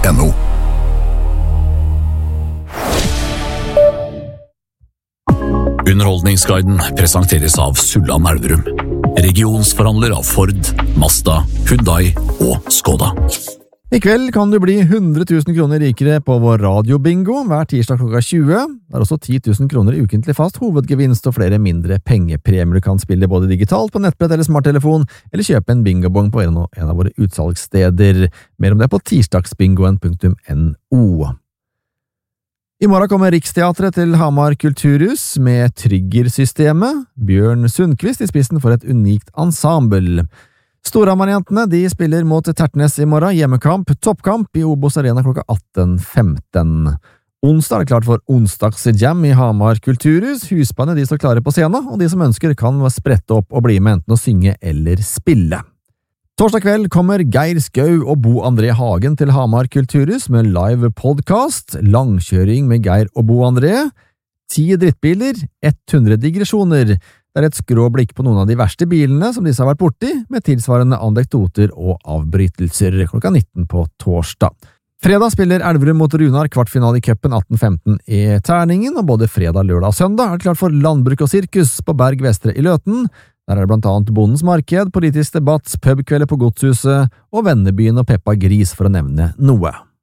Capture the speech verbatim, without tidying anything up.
N O. Underholdningsguiden presenteres av Sulland Elverum, regionsforhandler av Ford, Mazda, Hyundai og Skoda. I kveld kan du bli hundre tusen kroner rikere på vår radiobingo hver tirsdag klokka tjue. Det er også ti tusen kroner i ukentlig fast hovedgevinst og flere mindre pengepremier. Du kan spille både digitalt på nettbrett eller smarttelefon, eller kjøpe en bingobong på en av våre utsalgssteder. Mer om det på tirsdagsbingoen punktum no. I morgen kommer Riksteatret til Hamar Kulturhus med Triggersystemet. Bjørn Sundqvist i spissen for et unikt ensemble. Storhamar-jentene de spiller mot Tertnes i morgen, hjemmekamp, toppkamp i Obos Arena klokka atten femten. Onsdag er det klart for onsdagsjam i Hamar Kulturhus. Husbandet de står klare på scenen, og de som ønsker kan sprette opp og bli med enten å synge eller spille. Torsdag kveld kommer Geir Skau og Bo André Hagen til Hamar Kulturhus med live podcast, langkjøring med Geir og Bo André, ti drittbiler, hundre digresjoner. Det er et skråblikk på noen av de verste bilene som disse har vært borti, med tilsvarende anekdoter og avbrytelser klokka nitten på torsdag. Fredag spiller Elverum mot Runar kvartfinale i cupen atten femten i terningen, og både fredag, lørdag og søndag er det klart for landbruk og sirkus på Berg Vestre i Løten. Der er det blant annet Bondens Marked, politisk debatt, pubkvelder på Godshuset og Vennebyen og Peppa Gris for å nevne noe.